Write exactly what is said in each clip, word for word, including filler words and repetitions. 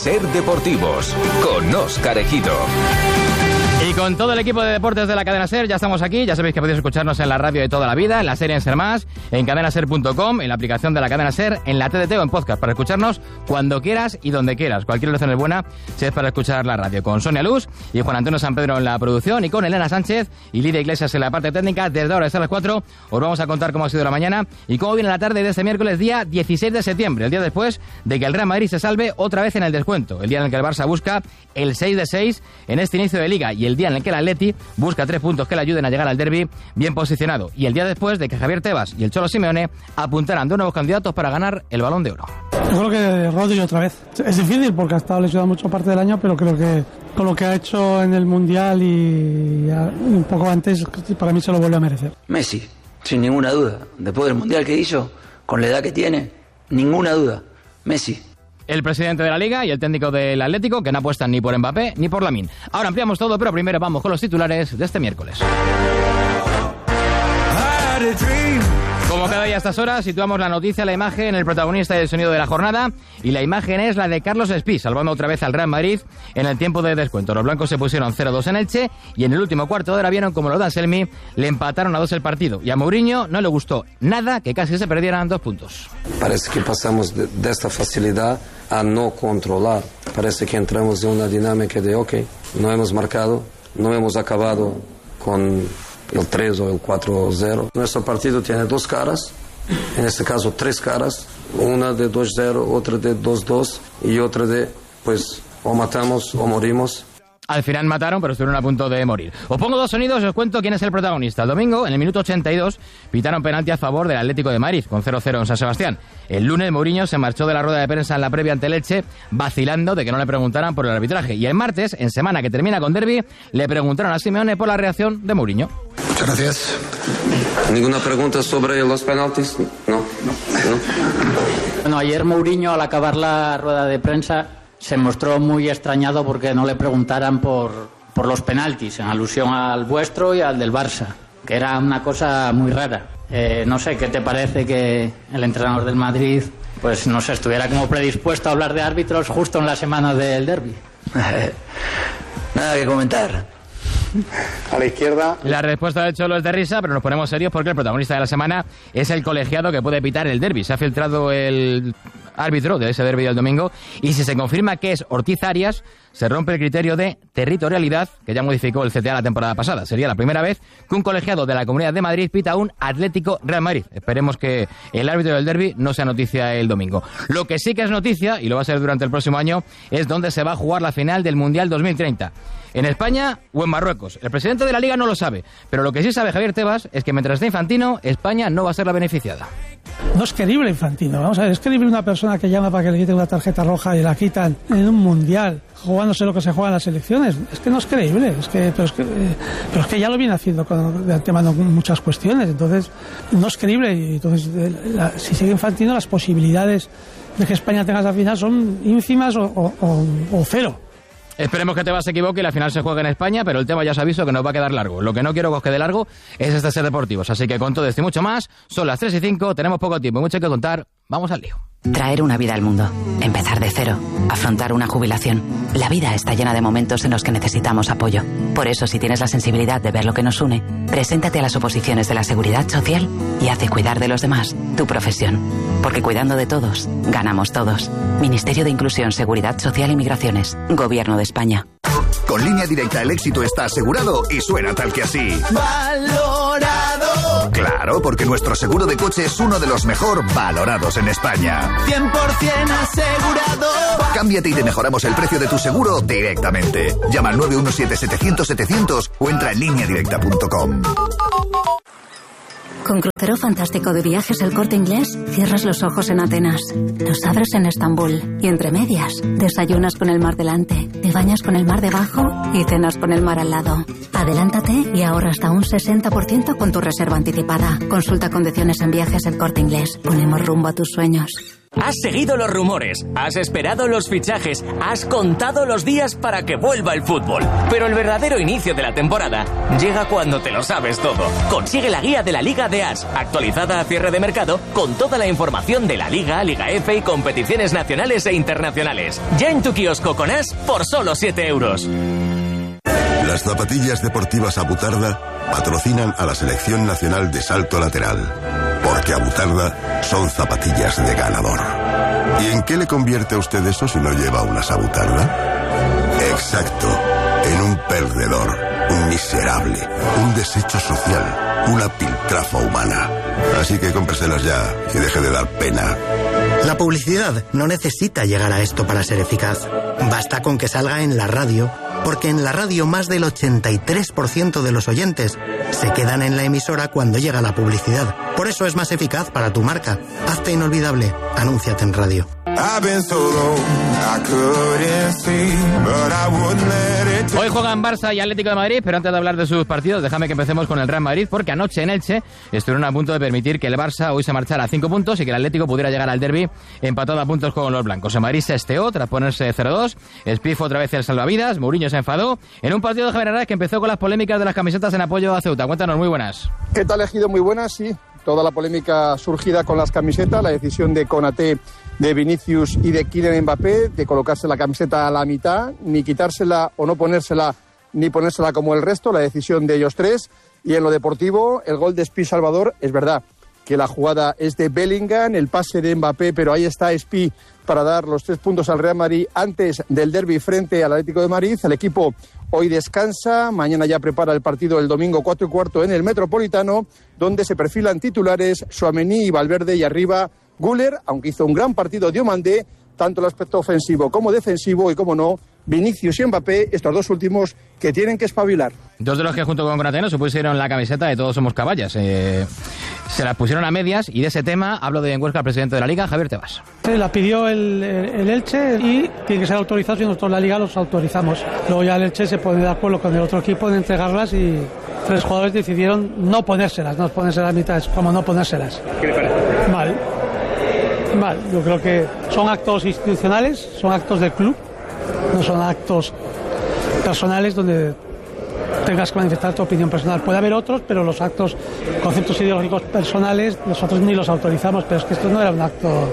Ser Deportivos, con Óscar Ejido. Y con todo el equipo de deportes de la cadena SER ya estamos aquí. Ya sabéis que podéis escucharnos en la radio de toda la vida, en la serie en Ser Más, en cadena ser punto com, en la aplicación de la cadena SER, en la T D T o en podcast, para escucharnos cuando quieras y donde quieras. Cualquier elección es buena si es para escuchar la radio. Con Sonia Luz y Juan Antonio San Pedro en la producción, y con Elena Sánchez y Lidia Iglesias en la parte técnica. Desde ahora hasta las cuatro os vamos a contar cómo ha sido la mañana y cómo viene la tarde de este miércoles, día dieciséis de septiembre, el día después de que el Real Madrid se salve otra vez en el descuento, el día en el que el Barça busca el seis de seis en este inicio de Liga, y el día en el que el Atleti busca tres puntos que le ayuden a llegar al derbi bien posicionado, y el día después de que Javier Tebas y el Cholo Simeone apuntaran dos nuevos candidatos para ganar el Balón de Oro. Yo creo que Rodri otra vez. Es difícil porque ha estado lesionado mucho parte del año, pero creo que con lo que ha hecho en el Mundial y un poco antes, para mí se lo vuelve a merecer. Messi, sin ninguna duda. Después del Mundial que hizo, con la edad que tiene, ninguna duda. Messi. El presidente de la Liga y el técnico del Atlético, que no apuestan ni por Mbappé ni por Lamine. Ahora ampliamos todo, pero primero vamos con los titulares de este miércoles. Como cada día a estas horas, situamos la noticia, la imagen, el protagonista y el sonido de la jornada. Y la imagen es la de Carlos Espí, salvando otra vez al Real Madrid en el tiempo de descuento. Los blancos se pusieron cero dos en Elche y en el último cuarto de hora vieron como los de Anselmi le empataron a dos el partido. Y a Mourinho no le gustó nada que casi se perdieran dos puntos. Parece que pasamos de, de esta facilidad a no controlar. Parece que entramos en una dinámica de, ok, no hemos marcado, no hemos acabado con el tres o el cuatro cero. Nuestro partido tiene dos caras, en este caso tres caras, una de dos cero, otra de dos dos y otra de, pues, o matamos o morimos. Al final mataron, pero estuvieron a punto de morir. Os pongo dos sonidos y os cuento quién es el protagonista. El domingo, en el minuto ochenta y dos, pitaron penalti a favor del Atlético de Madrid, con cero cero en San Sebastián. El lunes, Mourinho se marchó de la rueda de prensa en la previa ante el Elche, vacilando de que no le preguntaran por el arbitraje. Y el martes, en semana que termina con derbi, le preguntaron a Simeone por la reacción de Mourinho. Muchas gracias. ¿Ninguna pregunta sobre los penaltis? No. No. ¿No? Bueno, ayer Mourinho, al acabar la rueda de prensa, se mostró muy extrañado porque no le preguntaran por, por los penaltis, en alusión al vuestro y al del Barça, que era una cosa muy rara. Eh, no sé, ¿qué te parece que el entrenador del Madrid, pues no sé, estuviera como predispuesto a hablar de árbitros justo en la semana del derbi? Nada que comentar. A la izquierda. La respuesta del Cholo es de risa, pero nos ponemos serios porque el protagonista de la semana es el colegiado que puede pitar el derbi. Se ha filtrado el árbitro de ese derbi del domingo y si se confirma que es Ortiz Arias, se rompe el criterio de territorialidad que ya modificó el C T A la temporada pasada. Sería la primera vez que un colegiado de la Comunidad de Madrid pita un Atlético Real Madrid. Esperemos que el árbitro del derbi no sea noticia el domingo. Lo que sí que es noticia, y lo va a ser durante el próximo año, es dónde se va a jugar la final del Mundial dos mil treinta. ¿En España o en Marruecos? El presidente de la Liga no lo sabe, pero lo que sí sabe Javier Tebas es que mientras esté Infantino, España no va a ser la beneficiada. No es creíble Infantino, vamos a ver, es creíble una persona que llama para que le quiten una tarjeta roja y la quitan en un mundial, jugándose lo que se juega en las elecciones. Es que no es creíble, es que, pero, es que, pero es que ya lo viene haciendo con, de antemano con muchas cuestiones, entonces no es creíble. Y entonces, la, si sigue Infantino, las posibilidades de que España tenga esa final son ínfimas o, o, o, o cero. Esperemos que Tebas se equivoque y la final se juegue en España, pero el tema ya os aviso que nos va a quedar largo. Lo que no quiero que os quede largo es este Ser Deportivos. Así que con todo esto y mucho más, son las tres y cinco, tenemos poco tiempo y mucho que contar. Vamos al lío. Traer una vida al mundo, empezar de cero, afrontar una jubilación. La vida está llena de momentos en los que necesitamos apoyo. Por eso, si tienes la sensibilidad de ver lo que nos une, preséntate a las oposiciones de la Seguridad Social y haz de cuidar de los demás tu profesión. Porque cuidando de todos, ganamos todos. Ministerio de Inclusión, Seguridad Social y Migraciones. Gobierno de España. Con Línea Directa el éxito está asegurado y suena tal que así. ¡Valorado! Claro, porque nuestro seguro de coche es uno de los mejor valorados en España. cien por ciento asegurado. Cámbiate y te mejoramos el precio de tu seguro directamente. Llama al nueve uno siete, setecientos, setecientos o entra en línea directa punto com. Con Crucero Fantástico de Viajes El Corte Inglés, cierras los ojos en Atenas, los abres en Estambul y entre medias, desayunas con el mar delante, te bañas con el mar debajo y cenas con el mar al lado. Adelántate y ahorra hasta un sesenta por ciento con tu reserva anticipada. Consulta condiciones en Viajes El Corte Inglés. Ponemos rumbo a tus sueños. Has seguido los rumores, has esperado los fichajes, has contado los días para que vuelva el fútbol. Pero el verdadero inicio de la temporada llega cuando te lo sabes todo. Consigue la guía de la Liga de As, actualizada a cierre de mercado, con toda la información de la Liga, Liga F y competiciones nacionales e internacionales. Ya en tu kiosco con As por solo siete euros. Las zapatillas deportivas Abutarda patrocinan a la Selección Nacional de Salto Lateral. Porque Abutarda son zapatillas de ganador. ¿Y en qué le convierte a usted eso si no lleva unas Abutarda? Exacto, en un perdedor, un miserable, un desecho social, una piltrafa humana. Así que cómpreselas ya y deje de dar pena. La publicidad no necesita llegar a esto para ser eficaz. Basta con que salga en la radio, porque en la radio más del ochenta y tres por ciento de los oyentes se quedan en la emisora cuando llega la publicidad. Por eso es más eficaz para tu marca. Hazte inolvidable. Anúnciate en radio. Hoy juegan Barça y Atlético de Madrid, pero antes de hablar de sus partidos, déjame que empecemos con el Real Madrid, porque anoche en Elche estuvieron a punto de permitir que el Barça hoy se marchara a cinco puntos y que el Atlético pudiera llegar al derbi empatado a puntos con los blancos. El Madrid se esteó tras ponerse cero dos, Spiff otra vez el salvavidas, Mourinho se enfadó en un partido de Javier que empezó con las polémicas de las camisetas en apoyo a Ceuta. Cuéntanos, muy buenas. ¿Qué tal, Ejido? Muy buenas, sí. Toda la polémica surgida con las camisetas, la decisión de Konaté, de Vinicius y de Kylian Mbappé de colocarse la camiseta a la mitad, ni quitársela o no ponérsela, ni ponérsela como el resto, la decisión de ellos tres. Y en lo deportivo, el gol de Espí Salvador, es verdad que la jugada es de Bellingham, el pase de Mbappé, pero ahí está Espí para dar los tres puntos al Real Madrid antes del derbi frente al Atlético de Madrid. El equipo hoy descansa, mañana ya prepara el partido el domingo cuatro y cuarto en el Metropolitano, donde se perfilan titulares Tchouaméni y Valverde, y arriba Güler, aunque hizo un gran partido Diomandé, tanto el aspecto ofensivo como defensivo, y como no, Vinicius y Mbappé, estos dos últimos que tienen que espabilar. Dos de los que junto con Konaté se pusieron la camiseta de Todos Somos Caballas. Eh, se las pusieron a medias, y de ese tema hablo de Huesca, el presidente de la Liga, Javier Tebas. La pidió el, el Elche y tiene que ser autorizado, y nosotros la Liga los autorizamos. Luego ya el Elche se pone de acuerdo con el otro equipo en entregarlas, y tres jugadores decidieron no ponérselas, no ponérselas a mitad, es como no ponérselas. ¿Qué le parece? Mal. Mal. Yo creo que son actos institucionales, son actos del club, no son actos personales donde tengas que manifestar tu opinión personal. Puede haber otros, pero los actos, conceptos ideológicos personales, nosotros ni los autorizamos. Pero es que esto no era un acto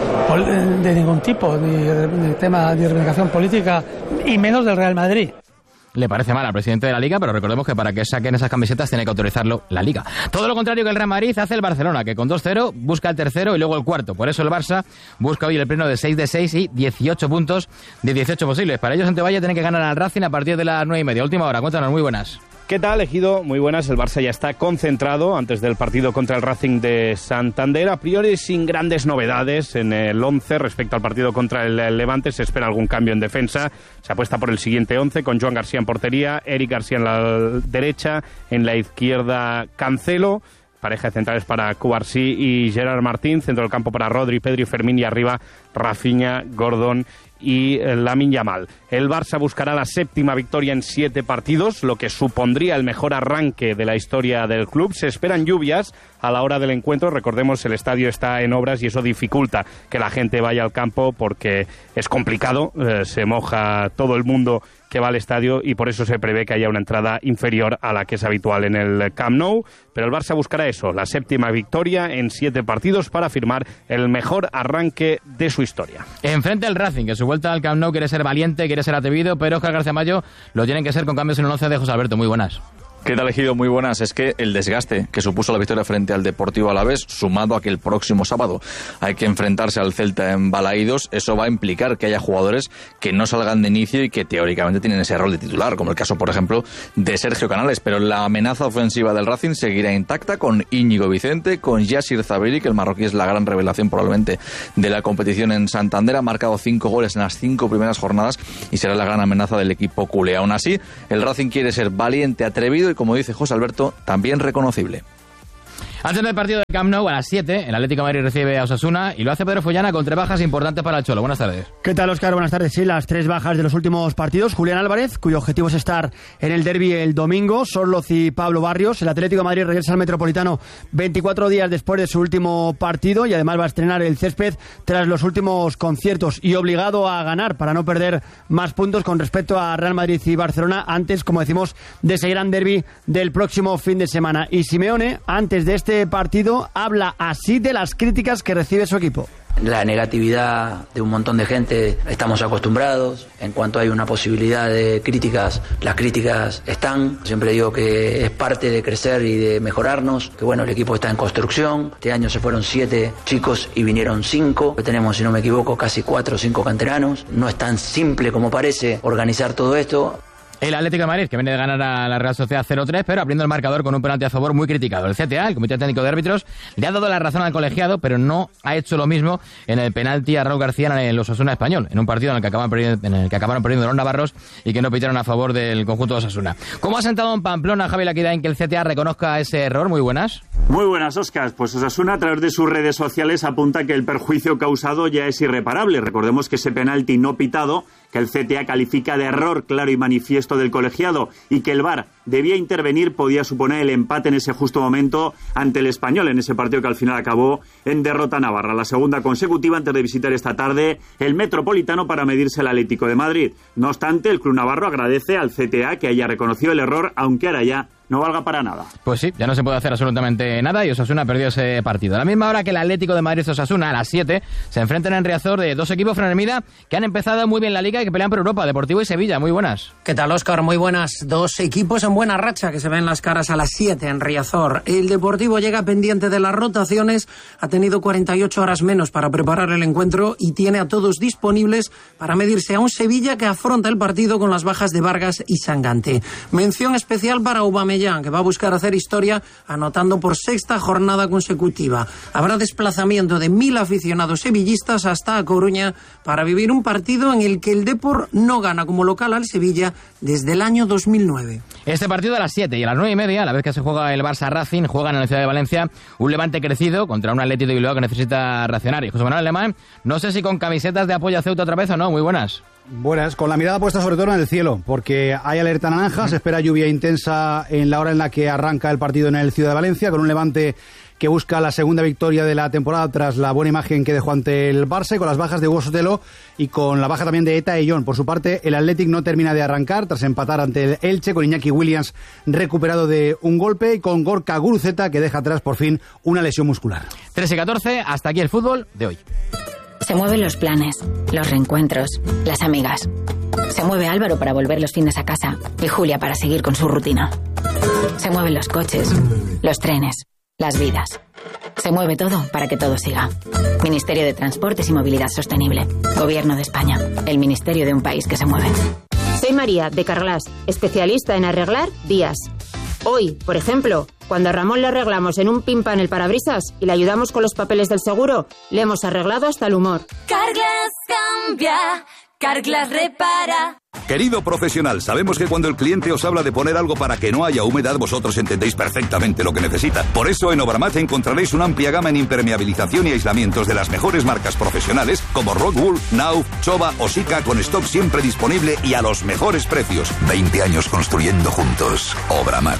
de ningún tipo, ni de tema de reivindicación política, y menos del Real Madrid. Le parece mal al presidente de la Liga, pero recordemos que para que saquen esas camisetas tiene que autorizarlo la Liga. Todo lo contrario que el Real Madrid hace el Barcelona, que con dos cero busca el tercero y luego el cuarto. Por eso el Barça busca hoy el pleno de seis de seis y dieciocho puntos de dieciocho posibles. Para ellos, Santevalla tiene que ganar al Racing a partir de las nueve y media. Última hora, cuéntanos, muy buenas. ¿Qué tal, Ejido? Muy buenas. El Barça ya está concentrado antes del partido contra el Racing de Santander. A priori sin grandes novedades en el once respecto al partido contra el Levante. Se espera algún cambio en defensa. Se apuesta por el siguiente once con Joan García en portería, Eric García en la derecha, en la izquierda Cancelo, pareja de centrales para Cubarsí y Gerard Martín, centro del campo para Rodri, Pedri y Fermín, y arriba Rafinha, Gordon y Lamine Yamal. El Barça buscará la séptima victoria en siete partidos, lo que supondría el mejor arranque de la historia del club. Se esperan lluvias a la hora del encuentro. Recordemos, el estadio está en obras y eso dificulta que la gente vaya al campo porque es complicado, eh, se moja todo el mundo que va al estadio, y por eso se prevé que haya una entrada inferior a la que es habitual en el Camp Nou. Pero el Barça buscará eso, la séptima victoria en siete partidos para firmar el mejor arranque de su historia. Enfrente el Racing, que su vuelta al Camp Nou quiere ser valiente, quiere ser atrevido, pero Óscar García Mayo lo tienen que ser con cambios en el once de José Alberto. Muy buenas. ¿Qué tal, Ejido? Muy buenas. Es que el desgaste que supuso la victoria frente al Deportivo Alavés, sumado a que el próximo sábado hay que enfrentarse al Celta en Balaídos, eso va a implicar que haya jugadores que no salgan de inicio y que teóricamente tienen ese rol de titular, como el caso, por ejemplo, de Sergio Canales. Pero la amenaza ofensiva del Racing seguirá intacta con Íñigo Vicente, con Yassir Zabiri, que el marroquí es la gran revelación probablemente de la competición en Santander. Ha marcado cinco goles en las cinco primeras jornadas y será la gran amenaza del equipo culé. Aún así, el Racing quiere ser valiente, atrevido y, como dice José Alberto, también reconocible. Antes del partido del Camp Nou, a las siete, el Atlético de Madrid recibe a Osasuna y lo hace Pedro Follana con tres bajas importantes para el Cholo. Buenas tardes. ¿Qué tal, Óscar? Buenas tardes. Sí, las tres bajas de los últimos partidos. Julián Álvarez, cuyo objetivo es estar en el derbi el domingo. Sorloz y Pablo Barrios. El Atlético de Madrid regresa al Metropolitano veinticuatro días después de su último partido y además va a estrenar el césped tras los últimos conciertos y obligado a ganar para no perder más puntos con respecto a Real Madrid y Barcelona antes, como decimos, de ese gran derbi del próximo fin de semana. Y Simeone, antes de este partido, habla así de las críticas que recibe su equipo. La negatividad de un montón de gente estamos acostumbrados. En cuanto hay una posibilidad de críticas, las críticas están. Siempre digo que es parte de crecer y de mejorarnos. Que bueno, el equipo está en construcción. Este año se fueron siete chicos y vinieron cinco. Tenemos, si no me equivoco, casi cuatro o cinco canteranos. No es tan simple como parece organizar todo esto. El Atlético de Madrid, que viene de ganar a la Real Sociedad cero tres, pero abriendo el marcador con un penalti a favor muy criticado. El C T A, el Comité Técnico de Árbitros, le ha dado la razón al colegiado, pero no ha hecho lo mismo en el penalti a Raúl García en el Osasuna Español, en un partido en el que acaban perdiendo, en el que acabaron perdiendo los navarros y que no pitaron a favor del conjunto de Osasuna. ¿Cómo ha sentado en Pamplona, Javi Laquidain, que el C T A reconozca ese error? Muy buenas. Muy buenas, Óscar. Pues Osasuna, a través de sus redes sociales, apunta que el perjuicio causado ya es irreparable. Recordemos que ese penalti no pitado, que el C T A califica de error claro y manifiesto del colegiado y que el V A R debía intervenir, podía suponer el empate en ese justo momento ante el Español, en ese partido que al final acabó en derrota navarra. La segunda consecutiva antes de visitar esta tarde el Metropolitano para medirse al Atlético de Madrid. No obstante, el club navarro agradece al C T A que haya reconocido el error, aunque ahora ya no valga para nada. Pues sí, ya no se puede hacer absolutamente nada y Osasuna perdió ese partido. A la misma hora que el Atlético de Madrid y Osasuna, a las siete, se enfrentan en Riazor de dos equipos Frenemida que han empezado muy bien la Liga y que pelean por Europa, Deportivo y Sevilla. Muy buenas. ¿Qué tal, Óscar? Muy buenas. Dos equipos en buena racha que se ven las caras a las siete en Riazor. El Deportivo llega pendiente de las rotaciones, ha tenido cuarenta y ocho horas menos para preparar el encuentro y tiene a todos disponibles para medirse a un Sevilla que afronta el partido con las bajas de Vargas y Sangante. Mención especial para Aubameyang, que va a buscar hacer historia anotando por sexta jornada consecutiva. Habrá desplazamiento de mil aficionados sevillistas hasta A Coruña para vivir un partido en el que el Depor no gana como local al Sevilla desde el año dos mil nueve. Este partido a las siete y a las nueve y media, a la vez que se juega el Barça Racing, juegan en la ciudad de Valencia un Levante crecido contra un Atlético de Bilbao que necesita reaccionar. Y José Manuel Alemán, no sé si con camisetas de apoyo a Ceuta otra vez o no. Muy buenas. Buenas, con la mirada puesta sobre todo en el cielo, porque hay alerta naranja, se espera lluvia intensa en la hora en la que arranca el partido en el Ciudad de Valencia, con un Levante que busca la segunda victoria de la temporada tras la buena imagen que dejó ante el Barça, con las bajas de Hugo Sotelo y con la baja también de Eta Eyón. Por su parte, el Athletic no termina de arrancar tras empatar ante el Elche, con Iñaki Williams recuperado de un golpe y con Gorka Guruceta, que deja atrás por fin una lesión muscular. tres y catorce, hasta aquí el fútbol de hoy. Se mueven los planes, los reencuentros, las amigas. Se mueve Álvaro para volver los fines a casa y Julia para seguir con su rutina. Se mueven los coches, los trenes, las vidas. Se mueve todo para que todo siga. Ministerio de Transportes y Movilidad Sostenible. Gobierno de España. El ministerio de un país que se mueve. Soy María, de Carglass, especialista en arreglar vías. Hoy, por ejemplo, cuando a Ramón le arreglamos en un pin pan el parabrisas y le ayudamos con los papeles del seguro, le hemos arreglado hasta el humor. Carglass cambia, Carglass repara. Querido profesional, sabemos que cuando el cliente os habla de poner algo para que no haya humedad, vosotros entendéis perfectamente lo que necesita. Por eso en Obramat encontraréis una amplia gama en impermeabilización y aislamientos de las mejores marcas profesionales como Rockwool, Nauf, Chova o Sika, con stock siempre disponible y a los mejores precios. veinte años construyendo juntos. Obramat.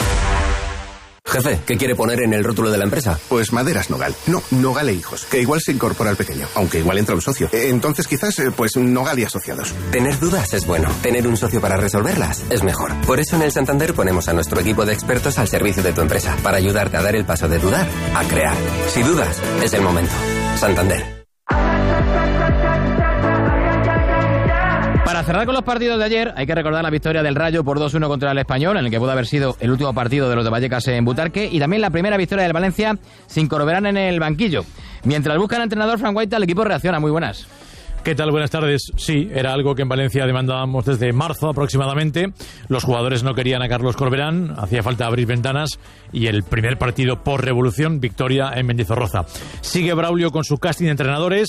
Jefe, ¿qué quiere poner en el rótulo de la empresa? Pues Maderas Nogal. No, Nogal e Hijos, que igual se incorpora al pequeño, aunque igual entra un socio. Entonces quizás, pues Nogal y Asociados. Tener dudas es bueno. Tener un socio para resolverlas es mejor. Por eso en el Santander ponemos a nuestro equipo de expertos al servicio de tu empresa, para ayudarte a dar el paso de dudar a crear. Si dudas, es el momento. Santander. Para cerrar con los partidos de ayer, hay que recordar la victoria del Rayo por dos uno contra el Español, en el que pudo haber sido el último partido de los de Vallecas en Butarque, y también la primera victoria del Valencia sin Corberán en el banquillo. Mientras buscan entrenador Frank White, el equipo reacciona. Muy buenas. ¿Qué tal? Buenas tardes. Sí, era algo que en Valencia demandábamos desde marzo aproximadamente. Los jugadores no querían a Carlos Corberán, hacía falta abrir ventanas, y el primer partido por revolución, victoria en Mendizorroza. Sigue Braulio con su casting de entrenadores.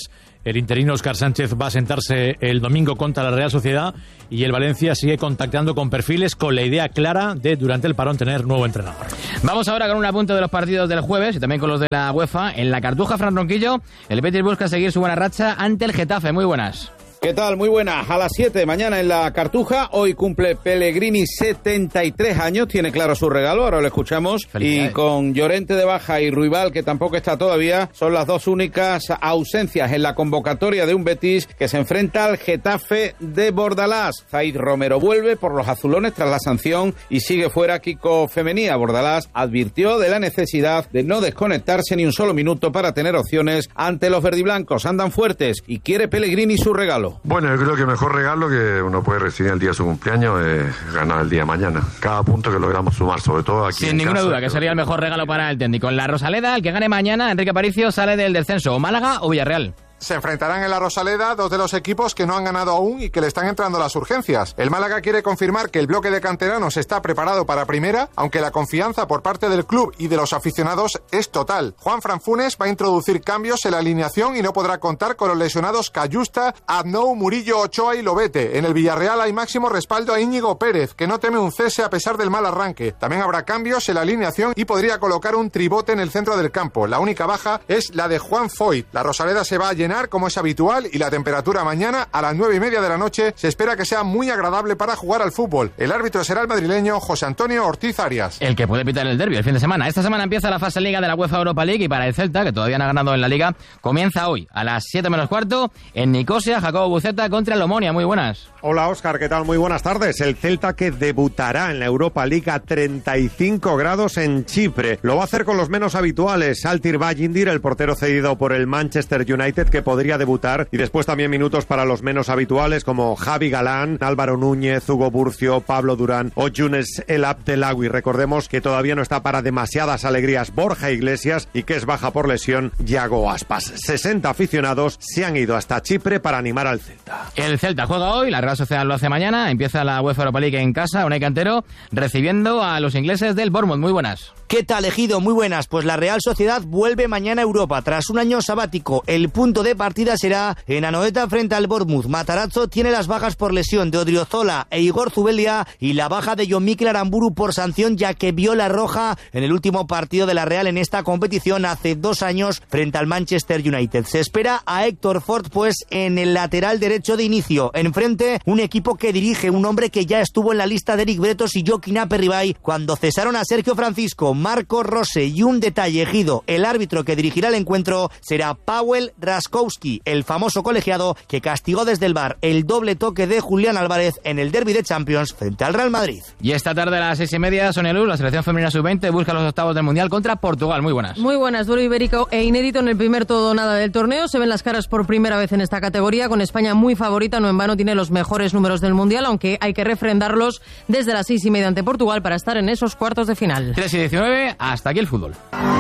El interino Óscar Sánchez va a sentarse el domingo contra la Real Sociedad y el Valencia sigue contactando con perfiles con la idea clara de durante el parón tener nuevo entrenador. Vamos ahora con un apunte de los partidos del jueves y también con los de la UEFA. En la Cartuja, Fran Ronquillo, el Betis busca seguir su buena racha ante el Getafe. Muy buenas. ¿Qué tal? Muy buenas. A las siete mañana en la Cartuja. Hoy cumple Pellegrini setenta y tres años. Tiene claro su regalo. Ahora lo escuchamos. Y con Llorente de baja y Ruibal, que tampoco está todavía, son las dos únicas ausencias en la convocatoria de un Betis que se enfrenta al Getafe de Bordalás. Zaid Romero vuelve por los azulones tras la sanción y sigue fuera Kiko Femenía. Bordalás advirtió de la necesidad de no desconectarse ni un solo minuto para tener opciones ante los verdiblancos. Andan fuertes y quiere Pellegrini su regalo. Bueno, yo creo que el mejor regalo que uno puede recibir el día de su cumpleaños es ganar el día de mañana. Cada punto que logramos sumar, sobre todo aquí Sin en ninguna casa, duda, que sería el mejor regalo para el técnico. En la Rosaleda, el que gane mañana, Enrique Aparicio, sale del descenso. O Málaga o Villarreal. Se enfrentarán en la Rosaleda dos de los equipos que no han ganado aún y que le están entrando las urgencias. El Málaga quiere confirmar que el bloque de canteranos está preparado para primera, aunque la confianza por parte del club y de los aficionados es total. Juan Fran Funes va a introducir cambios en la alineación y no podrá contar con los lesionados Cayusta, Aznou, Murillo, Ochoa y Lobete. En el Villarreal hay máximo respaldo a Íñigo Pérez, que no teme un cese a pesar del mal arranque. También habrá cambios en la alineación y podría colocar un tribote en el centro del campo. La única baja es la de Juan Foyt. La Rosaleda se va a llenar como es habitual y la temperatura mañana a las nueve y media de la noche se espera que sea muy agradable para jugar al fútbol. El árbitro será el madrileño José Antonio Ortiz Arias. El que puede pitar el derbi el fin de semana. Esta semana empieza la fase Liga de la UEFA Europa League y para el Celta, que todavía no ha ganado en la Liga, comienza hoy a las siete menos cuarto en Nicosia, Jacobo Buceta contra el Omonia. Muy buenas. Hola Óscar, ¿qué tal? Muy buenas tardes. El Celta que debutará en la Europa League a treinta y cinco grados en Chipre. Lo va a hacer con los menos habituales. Altir Bajindir, el portero cedido por el Manchester United, que podría debutar, y después también minutos para los menos habituales como Javi Galán, Álvaro Núñez, Hugo Burcio, Pablo Durán o Younes El Abdelawi. Recordemos que todavía no está para demasiadas alegrías Borja Iglesias y que es baja por lesión Yago Aspas. sesenta aficionados se han ido hasta Chipre para animar al Celta. El Celta juega hoy, la Real Sociedad lo hace mañana, empieza la UEFA Europa League en casa, Unai Cantero, recibiendo a los ingleses del Bournemouth. Muy buenas. ¿Qué tal, Ejido? Muy buenas. Pues la Real Sociedad vuelve mañana a Europa. Tras un año sabático, el punto de partida será en Anoeta frente al Bournemouth. Matarazzo tiene las bajas por lesión de Odriozola e Igor Zubelia y la baja de John Mikel Aramburu por sanción, ya que vio la roja en el último partido de la Real en esta competición hace dos años frente al Manchester United. Se espera a Héctor Ford pues en el lateral derecho de inicio. Enfrente, un equipo que dirige un hombre que ya estuvo en la lista de Eric Bretos y Joaquín Aperribay cuando cesaron a Sergio Francisco, Marco Rose. Y un detalle, Ejido, el árbitro que dirigirá el encuentro será Paweł Raskowski, el famoso colegiado que castigó desde el V A R el doble toque de Julián Álvarez en el derbi de Champions frente al Real Madrid. Y esta tarde a las seis y media, Sonia Luz, la selección femenina sub veinte busca los octavos del Mundial contra Portugal. Muy buenas. Muy buenas, duelo ibérico e inédito en el primer todo o nada del torneo. Se ven las caras por primera vez en esta categoría, con España muy favorita, no en vano tiene los mejores números del Mundial, aunque hay que refrendarlos desde las seis y media ante Portugal para estar en esos cuartos de final. tres y diecinueve, hasta aquí el fútbol.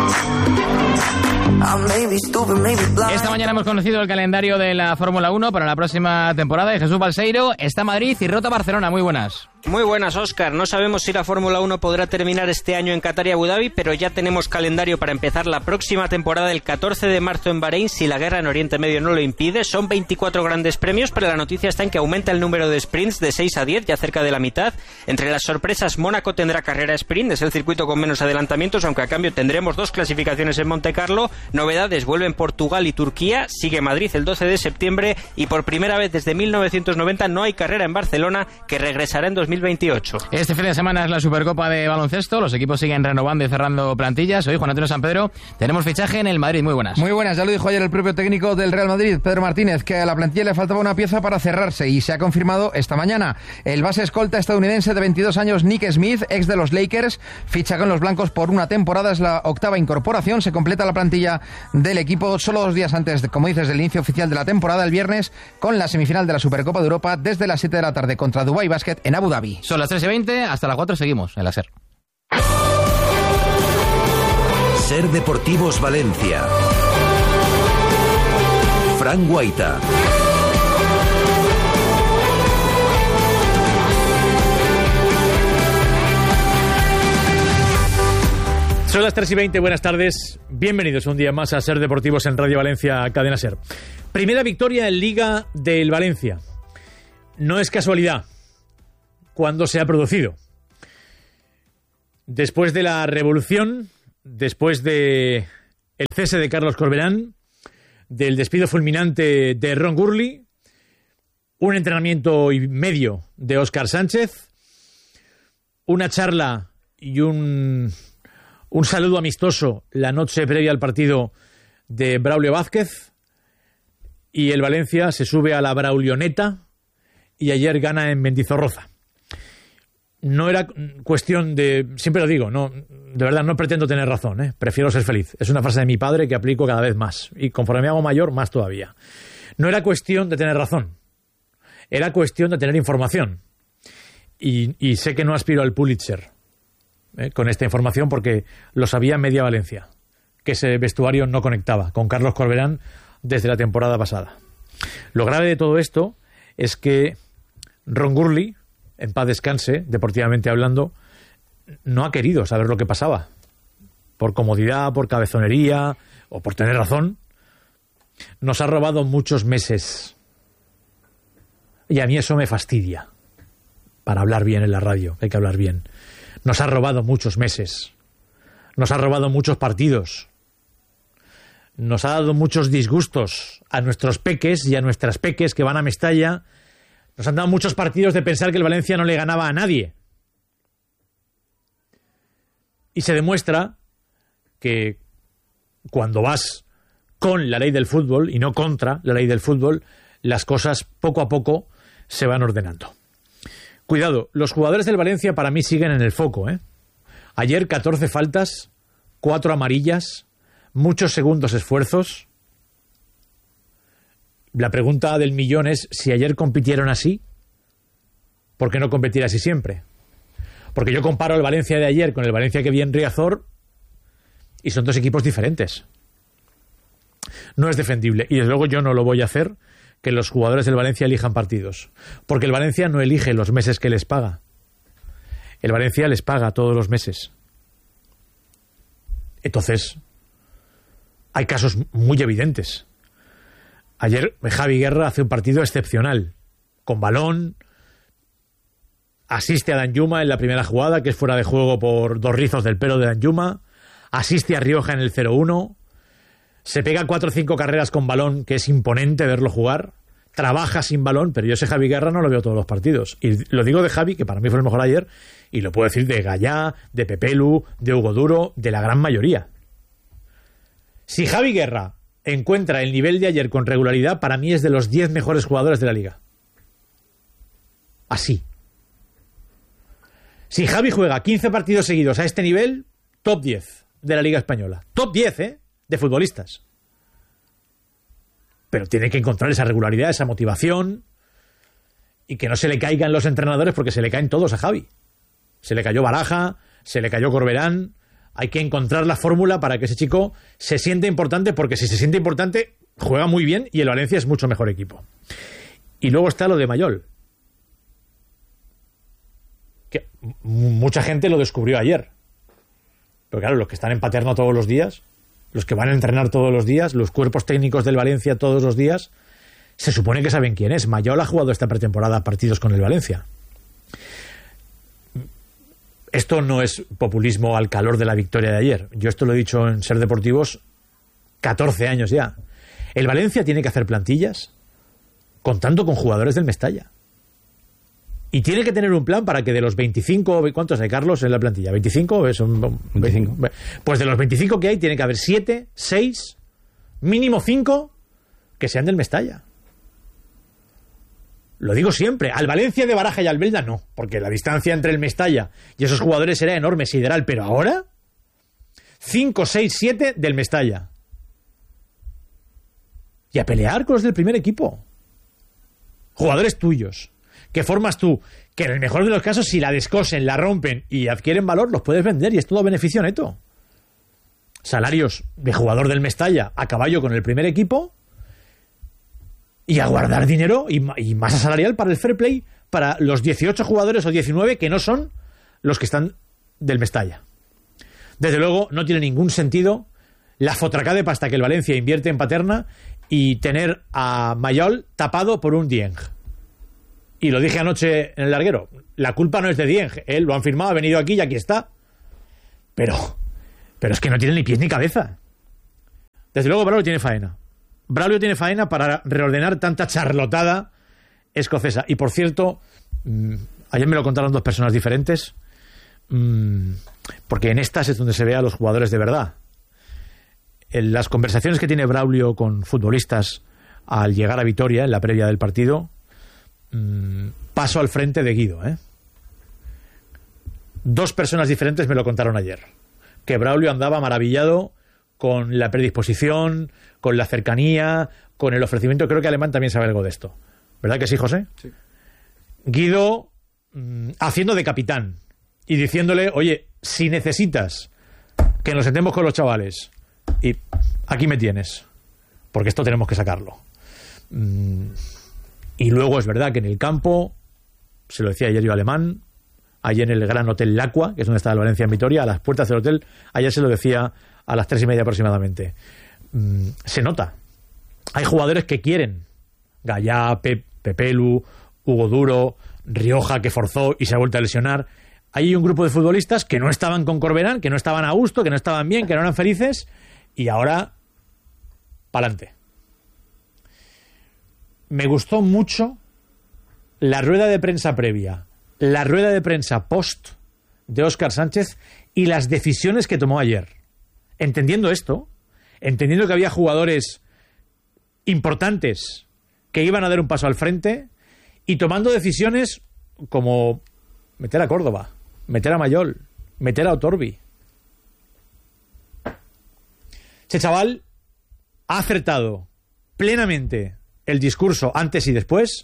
Esta mañana hemos conocido el calendario de la Fórmula uno para la próxima temporada y Jesús Balseiro está Madrid y Rota Barcelona. Muy buenas. Muy buenas, Óscar. No sabemos si la Fórmula uno podrá terminar este año en Qatar y Abu Dhabi, pero ya tenemos calendario para empezar la próxima temporada el catorce de marzo en Bahrein, si la guerra en Oriente Medio no lo impide. Son veinticuatro grandes premios, pero la noticia está en que aumenta el número de sprints de seis a diez, ya cerca de la mitad. Entre las sorpresas, Mónaco tendrá carrera sprint, es el circuito con menos adelantamientos, aunque a cambio tendremos dos clasificaciones en Monte Carlo. Novedades, vuelven Portugal y Turquía, sigue Madrid el doce de septiembre y por primera vez desde mil novecientos noventa no hay carrera en Barcelona, que regresará en dos mil veintiocho. Este fin de semana es la Supercopa de baloncesto, los equipos siguen renovando y cerrando plantillas. Hoy, Juan Antonio San Pedro, tenemos fichaje en el Madrid. Muy buenas. Muy buenas, ya lo dijo ayer el propio técnico del Real Madrid, Pedro Martínez, que a la plantilla le faltaba una pieza para cerrarse y se ha confirmado esta mañana. El base escolta estadounidense de veintidós años, Nick Smith, ex de los Lakers, ficha con los blancos por una temporada, es la octava incorporación, se completa la plantilla del equipo solo dos días antes, de, como dices, del inicio oficial de la temporada, el viernes, con la semifinal de la Supercopa de Europa desde las siete de la tarde contra Dubai Basket en Abu Dhabi. Son las tres y veinte, hasta las cuatro seguimos en la SER. SER Deportivos Valencia. Fran Guaita. Son las tres y veinte, buenas tardes. Bienvenidos un día más a Ser Deportivos en Radio Valencia, Cadena Ser. Primera victoria en Liga del Valencia. No es casualidad cuando se ha producido. Después de la revolución, después de el cese de Carlos Corberán, del despido fulminante de Ron Gurley, un entrenamiento y medio de Óscar Sánchez, una charla y un... Un saludo amistoso la noche previa al partido de Braulio Vázquez, y el Valencia se sube a la Braulioneta y ayer gana en Mendizorroza. No era cuestión de... Siempre lo digo, no, de verdad no pretendo tener razón, ¿eh? Prefiero ser feliz. Es una frase de mi padre que aplico cada vez más, y conforme me hago mayor, más todavía. No era cuestión de tener razón, era cuestión de tener información. Y, y sé que no aspiro al Pulitzer Eh, con esta información, porque lo sabía media Valencia, que ese vestuario no conectaba con Carlos Corberán desde la temporada pasada. Lo grave de todo esto es que Ron Gurley, en paz descanse, deportivamente hablando, no ha querido saber lo que pasaba. Por comodidad, por cabezonería o por tener razón, nos ha robado muchos meses. Y a mí eso me fastidia. Para hablar bien en la radio, hay que hablar bien. Nos ha robado muchos meses, nos ha robado muchos partidos, nos ha dado muchos disgustos a nuestros peques y a nuestras peques que van a Mestalla. Nos han dado muchos partidos de pensar que el Valencia no le ganaba a nadie. Y se demuestra que cuando vas con la ley del fútbol y no contra la ley del fútbol, las cosas poco a poco se van ordenando. Cuidado, los jugadores del Valencia para mí siguen en el foco, ¿eh? Ayer catorce faltas, cuatro amarillas, muchos segundos esfuerzos. La pregunta del millón es, si ayer compitieron así, ¿por qué no competir así siempre? Porque yo comparo el Valencia de ayer con el Valencia que vi en Riazor y son dos equipos diferentes. No es defendible, y desde luego yo no lo voy a hacer, que los jugadores del Valencia elijan partidos, porque el Valencia no elige los meses que les paga. El Valencia les paga todos los meses. Entonces, hay casos muy evidentes. Ayer Javi Guerra hace un partido excepcional, con balón, asiste a Danjuma en la primera jugada, que es fuera de juego por dos rizos del pelo de Danjuma, asiste a Rioja en el cero uno, se pega cuatro o cinco carreras con balón, que es imponente verlo jugar, trabaja sin balón, pero yo ese Javi Guerra no lo veo todos los partidos. Y lo digo de Javi, que para mí fue el mejor ayer, y lo puedo decir de Gallá, de Pepelu, de Hugo Duro, de la gran mayoría. Si Javi Guerra encuentra el nivel de ayer con regularidad, para mí es de los diez mejores jugadores de la liga. Así. Si Javi juega quince partidos seguidos a este nivel, top diez de la liga española. Top diez, ¿eh? De futbolistas. Pero tiene que encontrar esa regularidad, esa motivación, y que no se le caigan los entrenadores, porque se le caen todos a Javi. Se le cayó Baraja, se le cayó Corberán. Hay que encontrar la fórmula para que ese chico se sienta importante, porque si se siente importante, juega muy bien y el Valencia es mucho mejor equipo. Y luego está lo de Mayol, que mucha gente lo descubrió ayer. Pero claro, los que están en Paterno todos los días, los que van a entrenar todos los días, los cuerpos técnicos del Valencia todos los días, se supone que saben quién es. Mayol ha jugado esta pretemporada partidos con el Valencia. Esto no es populismo al calor de la victoria de ayer. Yo esto lo he dicho en Ser Deportivos catorce años ya. El Valencia tiene que hacer plantillas contando con jugadores del Mestalla. Y tiene que tener un plan para que de los veinticinco... ¿Cuántos hay, Carlos, en la plantilla? ¿veinticinco? Son veinticinco. Pues de los veinticinco que hay, tiene que haber siete, seis, mínimo cinco que sean del Mestalla. Lo digo siempre. Al Valencia de Baraja y al Belda no, porque la distancia entre el Mestalla y esos jugadores era enorme, sideral. Pero ahora, cinco, seis, siete del Mestalla. Y a pelear con los del primer equipo. Jugadores tuyos, que formas tú, que en el mejor de los casos, si la descosen, la rompen y adquieren valor, los puedes vender y es todo beneficio neto. Salarios de jugador del Mestalla a caballo con el primer equipo y a guardar dinero y, y masa salarial para el fair play para los dieciocho jugadores o diecinueve que no son los que están del Mestalla. Desde luego, no tiene ningún sentido la fotracada de pasta que el Valencia invierte en Paterna y tener a Mayol tapado por un Dieng. Y lo dije anoche en el larguero, la culpa no es de Dieng, él lo han firmado, ha venido aquí y aquí está. Pero, pero es que no tiene ni pies ni cabeza. Desde luego Braulio tiene faena. Braulio tiene faena para reordenar tanta charlotada escocesa. Y por cierto, mmm, ayer me lo contaron dos personas diferentes, mmm, porque en estas es donde se ve a los jugadores de verdad. En las conversaciones que tiene Braulio con futbolistas al llegar a Vitoria, en la previa del partido, mmm, paso al frente de Guido, ¿eh? Dos personas diferentes me lo contaron ayer. Que Braulio andaba maravillado con la predisposición, con la cercanía, con el ofrecimiento. Creo que Alemán también sabe algo de esto. ¿Verdad que sí, José? Sí. Guido mmm, haciendo de capitán y diciéndole, oye, si necesitas que nos sentemos con los chavales, y aquí me tienes, porque esto tenemos que sacarlo. Mm, y luego es verdad que en el campo, se lo decía ayer yo a Alemán, allí en el Gran Hotel Lacua, que es donde está el Valencia en Vitoria, a las puertas del hotel, ayer se lo decía a las tres y media aproximadamente. Mm, se nota. Hay jugadores que quieren. Gallá, Pe Pepelu, Hugo Duro, Rioja, que forzó y se ha vuelto a lesionar. Hay un grupo de futbolistas que no estaban con Corberán, que no estaban a gusto, que no estaban bien, que no eran felices, y ahora, pa'lante. Me gustó mucho la rueda de prensa previa, la rueda de prensa post de Óscar Sánchez y las decisiones que tomó ayer. Entendiendo esto, entendiendo que había jugadores importantes que iban a dar un paso al frente y tomando decisiones como meter a Córdoba, meter a Mayol, meter a Otorbi. Ese chaval ha acertado plenamente el discurso antes y después,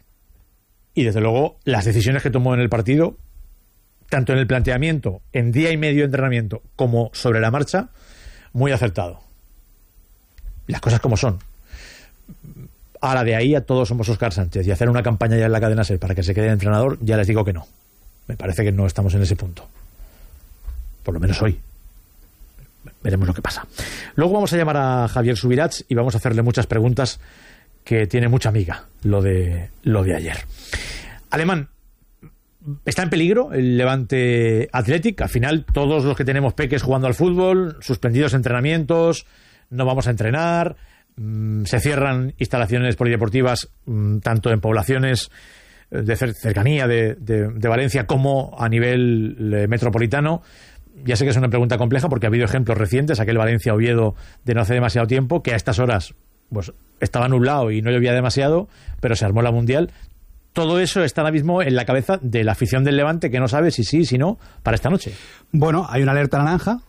y desde luego las decisiones que tomó en el partido, tanto en el planteamiento, en día y medio de entrenamiento, como sobre la marcha, muy acertado. Las cosas como son. Ahora de ahí a todos somos Óscar Sánchez y hacer una campaña ya en la cadena SER para que se quede de entrenador, ya les digo que no. Me parece que no estamos en ese punto. Por lo menos hoy. Veremos lo que pasa. Luego vamos a llamar a Javier Subirats y vamos a hacerle muchas preguntas, que tiene mucha amiga lo de, lo de ayer. Alemán, ¿está en peligro el Levante Athletic? Al final todos los que tenemos peques jugando al fútbol, suspendidos entrenamientos, no vamos a entrenar, mmm, se cierran instalaciones polideportivas mmm, tanto en poblaciones de cercanía de, de, de Valencia como a nivel eh, metropolitano. Ya sé que es una pregunta compleja porque ha habido ejemplos recientes, aquel Valencia-Oviedo de no hace demasiado tiempo, que a estas horas pues estaba nublado y no llovía demasiado, pero se armó la Mundial. Todo eso está ahora mismo en la cabeza de la afición del Levante, que no sabe si sí, si no, para esta noche. Bueno, hay una alerta naranja,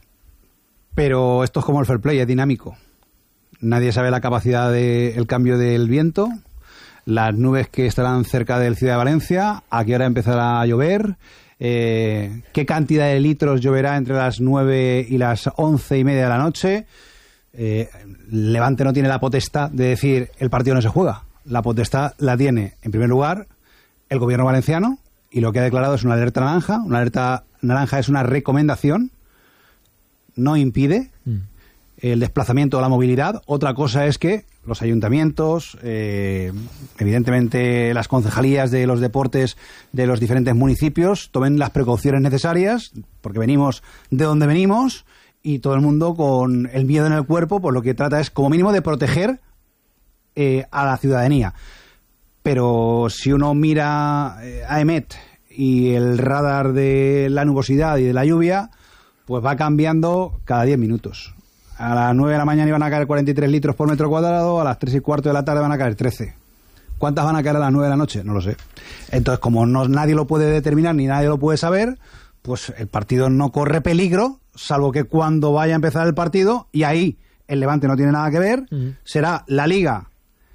pero esto es como el fair play, es dinámico. Nadie sabe la capacidad del cambio del viento, las nubes que estarán cerca del Ciudad de Valencia, a qué hora empezará a llover, eh, qué cantidad de litros lloverá entre las nueve y las once y media de la noche. Eh, Levante no tiene la potestad de decir el partido no se juega. La potestad la tiene, en primer lugar, el gobierno valenciano, y lo que ha declarado es una alerta naranja. Una alerta naranja es una recomendación, no impide mm. el desplazamiento o la movilidad. Otra cosa es que los ayuntamientos, eh, evidentemente las concejalías de los deportes de los diferentes municipios, tomen las precauciones necesarias, porque venimos de donde venimos, y todo el mundo con el miedo en el cuerpo, pues lo que trata es, como mínimo, de proteger eh, a la ciudadanía. Pero si uno mira eh, a EMET y el radar de la nubosidad y de la lluvia, pues va cambiando cada diez minutos. A las nueve de la mañana iban a caer cuarenta y tres litros por metro cuadrado, a las tres y cuarto de la tarde van a caer trece. ¿Cuántas van a caer a las nueve de la noche? No lo sé. Entonces, como no, nadie lo puede determinar ni nadie lo puede saber, pues el partido no corre peligro, salvo que cuando vaya a empezar el partido, y ahí el Levante no tiene nada que ver, uh-huh. será la Liga,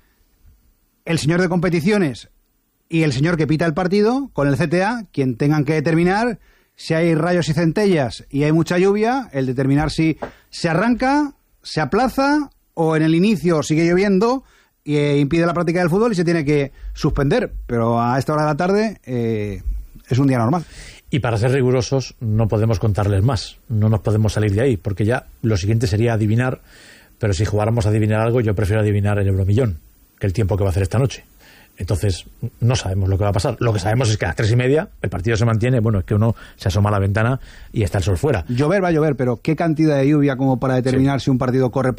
el señor de competiciones y el señor que pita el partido, con el C T A, quien tengan que determinar si hay rayos y centellas y hay mucha lluvia, el determinar si se arranca, se aplaza o en el inicio sigue lloviendo y eh, impide la práctica del fútbol y se tiene que suspender. Pero a esta hora de la tarde eh, es un día normal. Y para ser rigurosos no podemos contarles más, no nos podemos salir de ahí, porque ya lo siguiente sería adivinar, pero si jugáramos a adivinar algo, yo prefiero adivinar el Euromillón, que el tiempo que va a hacer esta noche. Entonces, no sabemos lo que va a pasar. Lo que sabemos es que a las tres y media el partido se mantiene. Bueno, es que uno se asoma a la ventana y está el sol fuera. Llover va a llover, pero ¿qué cantidad de lluvia como para determinar sí. si un partido corre